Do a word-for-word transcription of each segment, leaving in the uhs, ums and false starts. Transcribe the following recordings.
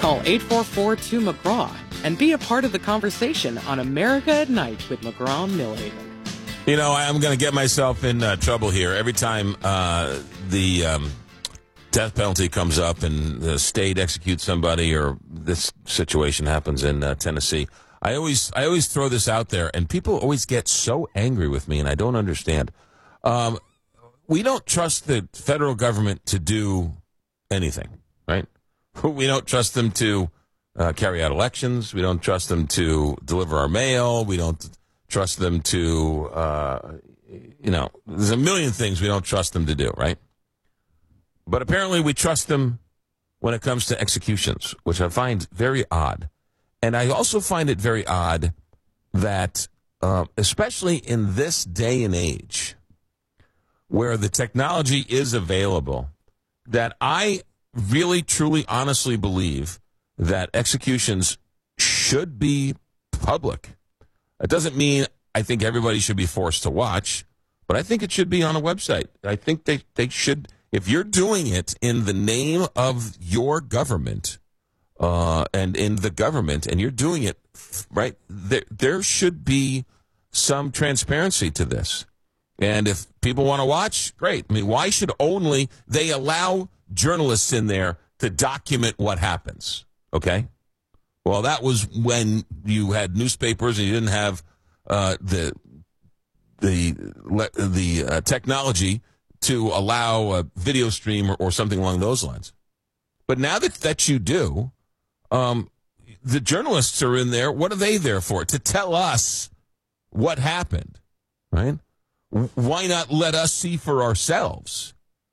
Call eight four four, two, McGraw and be a part of the conversation on America at Night with McGraw and Millhaven. You know, I'm going to get myself in uh, trouble here. Every time uh, the um, death penalty comes up and the state executes somebody, or this situation happens in uh, Tennessee, I always I always throw this out there, and people always get so angry with me, and I don't understand. Um, we don't trust the federal government to do anything, right? We don't trust them to uh, carry out elections. We don't trust them to deliver our mail. We don't trust them to, uh, you know, there's a million things we don't trust them to do, right? But apparently we trust them when it comes to executions, which I find very odd. And I also find it very odd that, uh, especially in this day and age, where the technology is available, that I really, truly, honestly believe that executions should be public. It doesn't mean I think everybody should be forced to watch, but I think it should be on a website. I think they, they should, if you're doing it in the name of your government uh, and in the government, and you're doing it, right, there, there should be some transparency to this. And if people want to watch, great. I mean, why should only they allow journalists in there to document what happens? Okay? Well, that was when you had newspapers and you didn't have uh, the the the uh, technology to allow a video stream or, or something along those lines. But now that, that you do, um, the journalists are in there. What are they there for? To tell us what happened, right? Why not let us see for ourselves?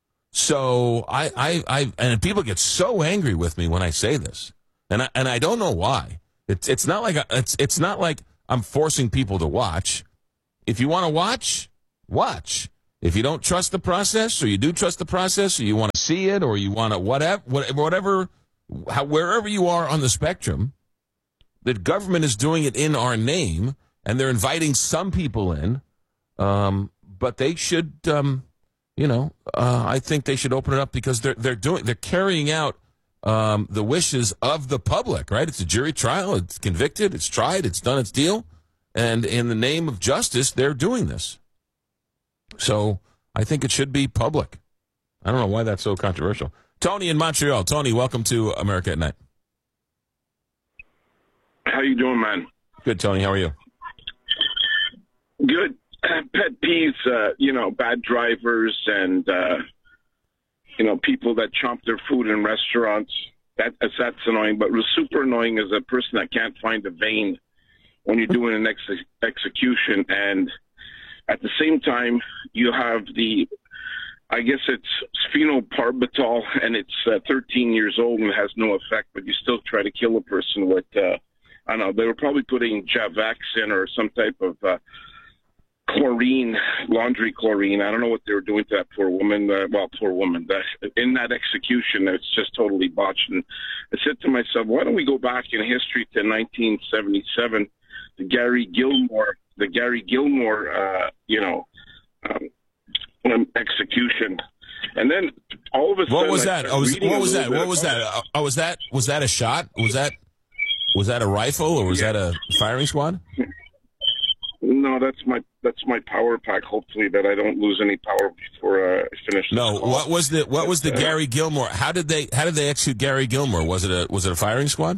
So I, I, I, and people get so angry with me when I say this, and I, and I don't know why. It's, it's not like, it's, it's not like I'm forcing people to watch. If you want to watch, watch. If you don't trust the process, or you do trust the process, or you want to see it, or you want to whatever, whatever, how, wherever you are on the spectrum, the government is doing it in our name, and they're inviting some people in. Um, but they should, um, you know, uh, I think they should open it up because they're they're doing they're carrying out um, the wishes of the public, right? It's a jury trial. It's convicted. It's tried. It's done its deal, and in the name of justice, they're doing this. So I think it should be public. I don't know why that's so controversial. Tony in Montreal. Tony, welcome to America at Night. How you doing, man? Good, Tony. How are you? Good. Pet peeves, uh, you know, bad drivers and, uh, you know, people that chomp their food in restaurants. That, that's annoying. But what's super annoying is a person that can't find a vein when you're doing an ex- execution. And at the same time, you have the, I guess it's phenobarbital, and it's uh, thirteen years old and has no effect, but you still try to kill a person with, uh, I don't know, they were probably putting Javax in or some type of uh, chlorine, laundry chlorine. I don't know what they were doing to that poor woman. Uh, well, poor woman. That, in that execution, it's just totally botched. And I said to myself, why don't we go back in history to nineteen seventy-seven, the Gary Gilmore, the Gary Gilmore, uh, you know, um, execution. And then all of a sudden, what was that? Oh, was, what was that? What was that? Oh, oh, was that? Was that a shot? Was that? Was that a rifle, or was yeah. that a firing squad? No, that's my that's my power pack. Hopefully that I don't lose any power before uh, I finish. No, what was the what was the uh, Gary Gilmore? How did they how did they execute Gary Gilmore? Was it a was it a firing squad?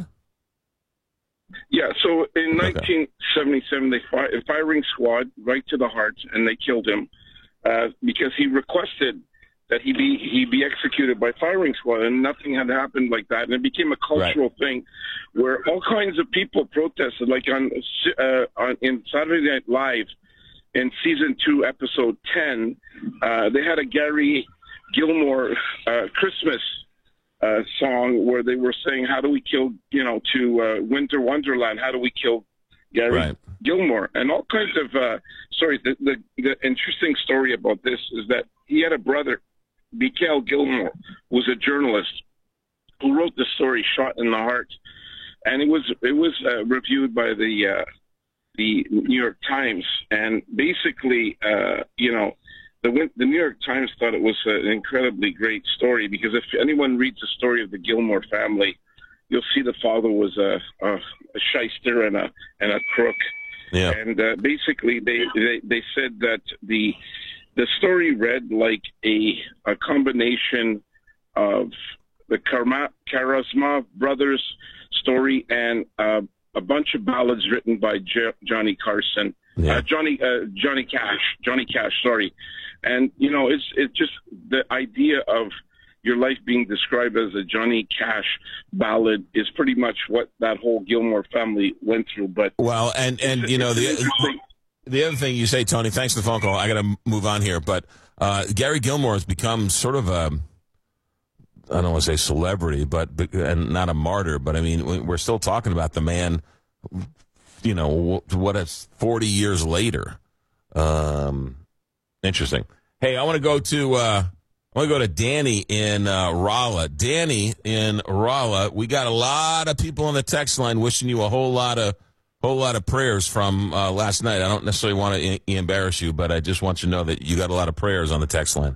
Yeah. So in okay. nineteen seventy-seven, they fired a firing squad right to the heart, and they killed him uh, because he requested that he be he be executed by firing squad, and nothing had happened like that, and it became a cultural right. thing where all kinds of people protested, like on, uh, on in Saturday Night Live in season two, episode ten, uh, they had a Gary Gilmore uh, Christmas uh, song where they were saying, "How do we kill, you know, to uh, Winter Wonderland? How do we kill Gary right. Gilmore?" And all kinds of uh, stories. The, the the interesting story about this is that he had a brother, Mikhail Gilmore, was a journalist who wrote the story "Shot in the Heart," and it was it was uh, reviewed by the uh, the New York Times. And basically, uh, you know, the the New York Times thought it was an incredibly great story because if anyone reads the story of the Gilmore family, you'll see the father was a, a, a shyster and a and a crook. Yeah. And uh, basically, they, they they said that the the story read like a a combination of the Karma, Karamazov brothers story and uh, a bunch of ballads written by J- Johnny Carson, yeah. uh, Johnny uh, Johnny Cash, Johnny Cash. Sorry, and you know, it's it's just the idea of your life being described as a Johnny Cash ballad is pretty much what that whole Gilmore family went through. But well, and and you know the the other thing you say, Tony. Thanks for the phone call. I got to move on here, but uh, Gary Gilmore has become sort of a, I don't want to say celebrity, but and not a martyr. But I mean, we're still talking about the man. You know what? It's forty years later. Um, interesting. Hey, I want to go to. Uh, I want to go to Danny in uh, Rolla. Danny in Rolla, we got a lot of people on the text line wishing you a whole lot of whole lot of prayers from uh, last night. I don't necessarily want to I- embarrass you, but I just want you to know that you got a lot of prayers on the text line.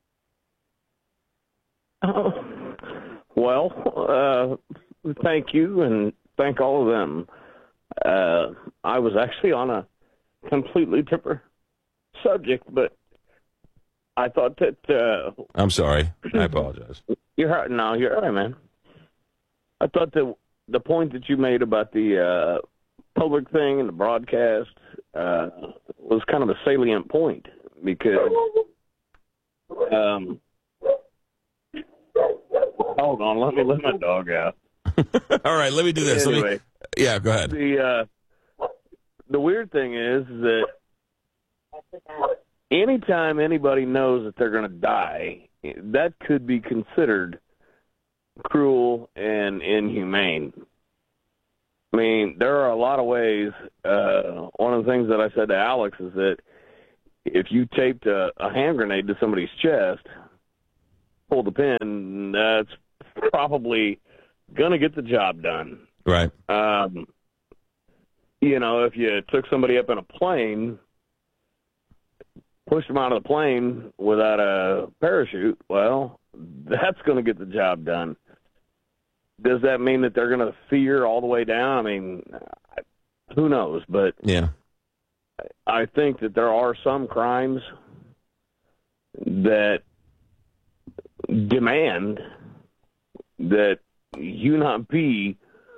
Oh, well, uh, thank you, and thank all of them. Uh, I was actually on a completely different subject, but I thought that... Uh, I'm sorry. I apologize. You're right. No, you're right, man. I thought that the point that you made about the uh, public thing and the broadcast uh, was kind of a salient point because... Um, hold on. Let me let my dog out. All right. Let me do this. Anyway, let me, yeah, go ahead. The, uh, the weird thing is that anytime anybody knows that they're going to die, that could be considered cruel and inhumane. I mean, there are a lot of ways. Uh, one of the things that I said to Alex is that if you taped a, a hand grenade to somebody's chest, pull the pin, that's probably going to get the job done. Right. Um, you know, if you took somebody up in a plane, pushed them out of the plane without a parachute, well, that's going to get the job done. Does that mean that they're going to fear all the way down? I mean, who knows? But yeah, I think that there are some crimes that demand that you not be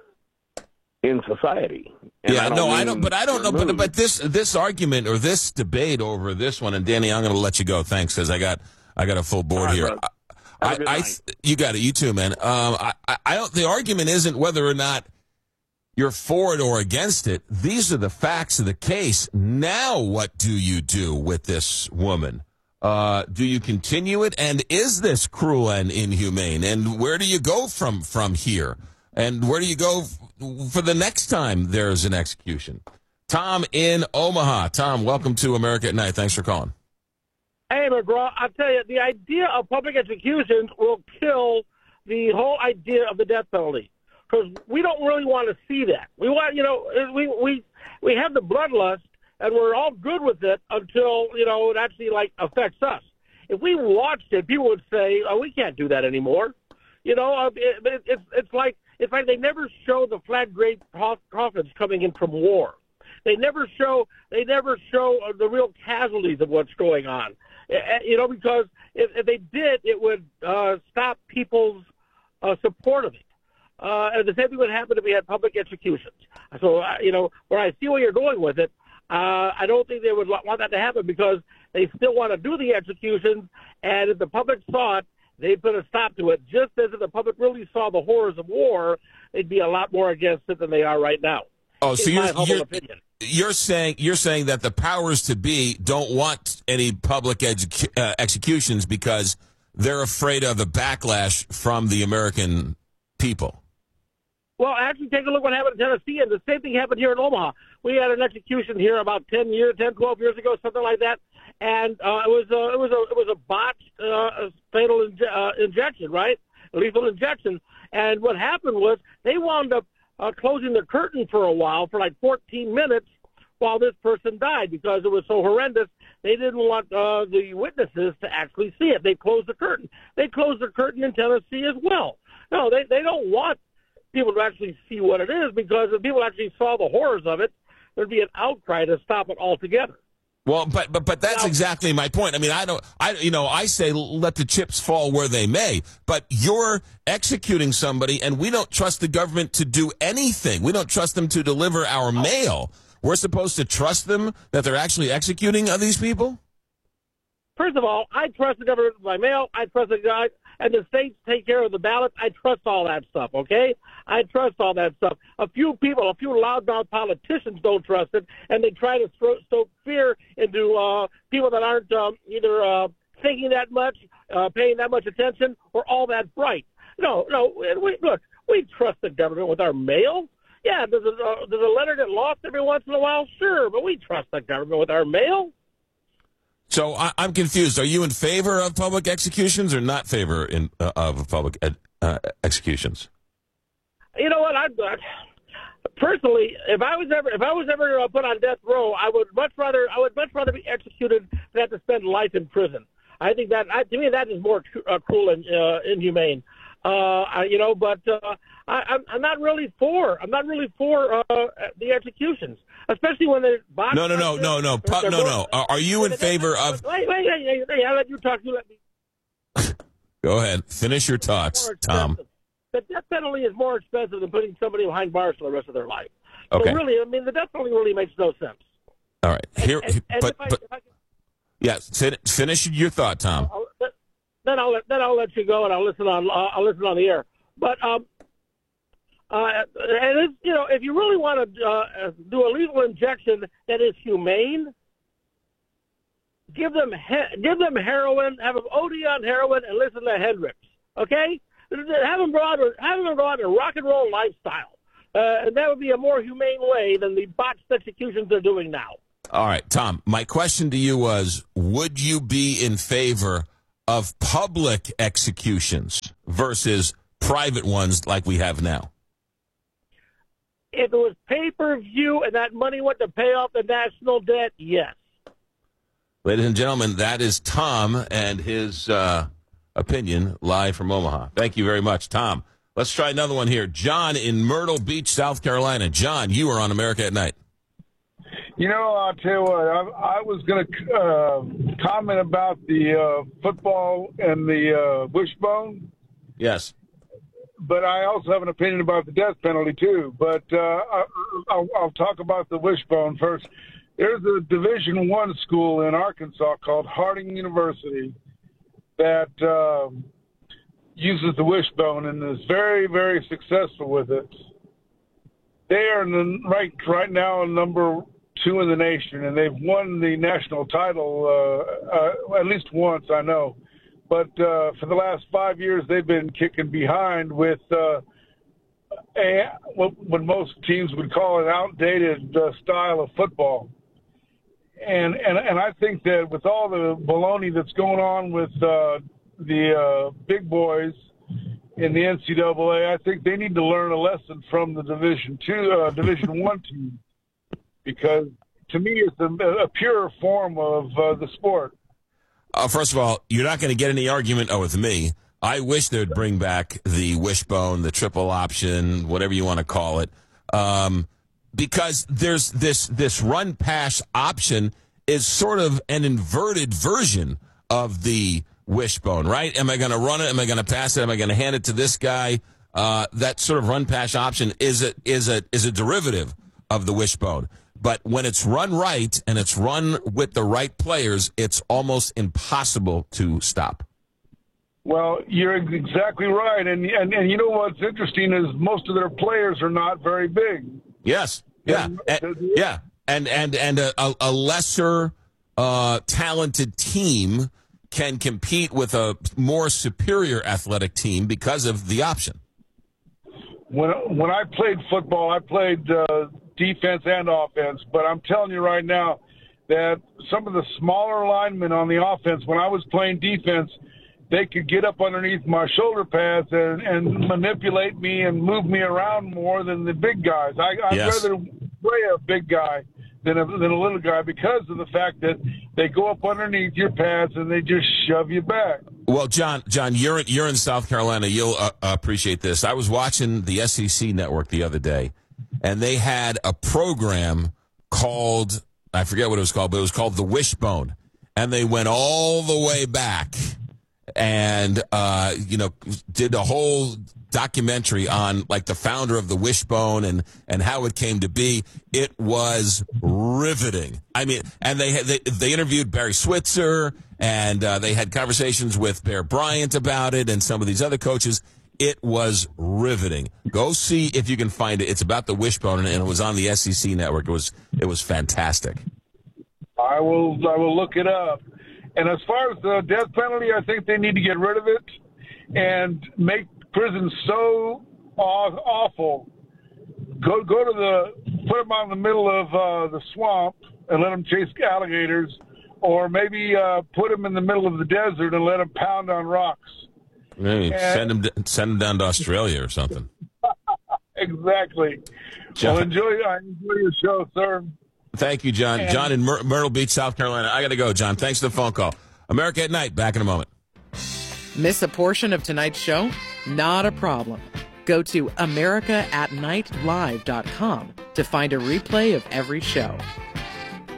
in society. And yeah, I no, I don't, but I don't know, but, moved. but this, this argument or this debate over this one, and Danny, I'm going to let you go. Thanks. Cause I got, I got a full board right, here. brother. I, I, I you got it. You too, man. Um, I, I, I don't, the argument isn't whether or not you're for it or against it. These are the facts of the case. Now, what do you do with this woman? Uh, do you continue it? And is this cruel and inhumane? And where do you go from, from here? And where do you go f- for the next time there's an execution? Tom in Omaha. Tom, welcome to America at Night. Thanks for calling. Hey, McGraw, I'll tell you, the idea of public executions will kill the whole idea of the death penalty because we don't really want to see that. We want, you know, we we we have the bloodlust and we're all good with it until, you know, it actually, like, affects us. If we watched it, people would say, oh, we can't do that anymore. You know, it, it, it's it's like it's like they never show the flat grade coffins coming in from war. They never show they never show the real casualties of what's going on. You know, because if, if they did, it would uh, stop people's uh, support of it. Uh, and the same thing would happen if we had public executions. So, uh, you know, where I see where you're going with it, uh, I don't think they would want that to happen because they still want to do the executions. And if the public saw it, they'd put a stop to it. Just as if the public really saw the horrors of war, they'd be a lot more against it than they are right now. Oh, so you're, my you're, opinion. you're saying you're saying that the powers to be don't want any public edu- uh, executions because they're afraid of the backlash from the American people. Well, actually, take a look what happened in Tennessee, and the same thing happened here in Omaha. We had an execution here about ten years, ten, twelve years ago, something like that, and uh, it was a, it was a it was a botched uh, fatal inje- uh, injection, right? Lethal injection. And what happened was they wound up uh, closing the curtain for a while, for like fourteen minutes, while this person died because it was so horrendous. They didn't want uh, the witnesses to actually see it. They closed the curtain. They closed the curtain in Tennessee as well. No, they they don't want people to actually see what it is, because if people actually saw the horrors of it, there'd be an outcry to stop it altogether. Well, but but but that's now, exactly my point. I mean, I don't, I you know, I say let the chips fall where they may. But you're executing somebody, and we don't trust the government to do anything. We don't trust them to deliver our mail. We're supposed to trust them that they're actually executing these people? First of all, I trust the government by mail. I trust the guy, and the states take care of the ballots. I trust all that stuff, okay? I trust all that stuff. A few people, a few loudmouth politicians don't trust it, and they try to throw, stoke fear into uh, people that aren't um, either uh, thinking that much, uh, paying that much attention, or all that bright. No, no, we, look, we trust the government with our mail. Yeah, does a, uh, does a letter get lost every once in a while? Sure, but we trust the government with our mail. So I, I'm confused. Are you in favor of public executions or not favor in, uh, of public ed, uh, executions? You know what? I personally, if I was ever if I was ever uh, put on death row, I would much rather I would much rather be executed than have to spend life in prison. I think that I, to me that is more uh, cruel and uh, inhumane. Uh, I, you know, but uh, I, I'm, I'm not really for. I'm not really for uh, the executions, especially when they're boxed. No, no, no, no, no, Pu- no, no. Are, are you in favor of? Wait, wait, wait, wait! I let you talk. You let me. Go ahead. Finish your thoughts, Tom. The death penalty is more expensive than putting somebody behind bars for the rest of their life. Okay. So really, I mean, the death penalty really makes no sense. All right. Here, and, and, and but, I, but can, yeah, finish your thought, Tom. I'll, then I'll let then I'll let you go, and I'll listen on uh, I'll listen on the air. But um, uh, and it's, you know, if you really want to uh, do a lethal injection that is humane, give them he- give them heroin, have them O D on heroin, and listen to Hendrix. Okay, have them go out have them go out a rock and roll lifestyle, uh, and that would be a more humane way than the botched executions they're doing now. All right, Tom. My question to you was: would you be in favor of public executions versus private ones like we have now? If it was pay-per-view and that money went to pay off the national debt, yes. Ladies and gentlemen, that is Tom and his uh, opinion live from Omaha. Thank you very much, Tom. Let's try another one here. John in Myrtle Beach, South Carolina. John, you are on America at Night. You know, I'll tell you what, I, I was going to uh, comment about the uh, football and the uh, wishbone. Yes. But I also have an opinion about the death penalty, too. But uh, I, I'll, I'll talk about the wishbone first. There's a Division One school in Arkansas called Harding University that uh, uses the wishbone and is very, very successful with it. They are ranked right now number two in the nation, and they've won the national title uh, uh, at least once, I know. But uh, for the last five years, they've been kicking behind with uh, a, what most teams would call an outdated uh, style of football. And, and and I think that with all the baloney that's going on with uh, the uh, big boys in the N C double A, I think they need to learn a lesson from the Division Two, uh, Division One team. Because to me, it's a, a pure form of uh, the sport. Uh, first of all, you're not going to get any argument oh, with me. I wish they'd bring back the wishbone, the triple option, whatever you want to call it, um, because there's this this run pass option is sort of an inverted version of the wishbone, right? Am I going to run it? Am I going to pass it? Am I going to hand it to this guy? Uh, that sort of run pass option is a is a is a derivative of the wishbone. But when it's run right and it's run with the right players, it's almost impossible to stop. Well, you're exactly right. And, and, and you know what's interesting is most of their players are not very big. Yes. Yeah. And, yeah. And, and, and a, a lesser uh, talented team can compete with a more superior athletic team because of the option. When, when I played football, I played uh, defense and offense, but I'm telling you right now that some of the smaller linemen on the offense, when I was playing defense, they could get up underneath my shoulder pads and, and manipulate me and move me around more than the big guys. I, I'd yes. rather play a big guy than a, than a little guy because of the fact that they go up underneath your pads and they just shove you back. Well, John, John, you're you're in South Carolina. You'll uh, appreciate this. I was watching the S E C network the other day, and they had a program called, I forget what it was called, but it was called The Wishbone, and they went all the way back and uh, you know did a whole documentary on like the founder of the Wishbone and and how it came to be. It was riveting. I mean, and they had, they, they interviewed Barry Switzer, and uh, they had conversations with Bear Bryant about it and some of these other coaches. It was riveting. Go see if you can find it. It's about the Wishbone, and it was on the S E C network. It was it was fantastic. I will I will look it up. And as far as the death penalty, I think they need to get rid of it and make prison so aw- awful. Go go to the put them out in the middle of uh, the swamp and let them chase alligators, or maybe uh, put them in the middle of the desert and let them pound on rocks. Maybe and, send them send them down to Australia or something. Exactly. John, well, enjoy I enjoy your show, sir. Thank you, John. And, John in Myr- Myrtle Beach, South Carolina. I got to go, John. Thanks for the phone call. America at Night. Back in a moment. Miss a portion of tonight's show? Not a problem. Go to america at night live dot com to find a replay of every show.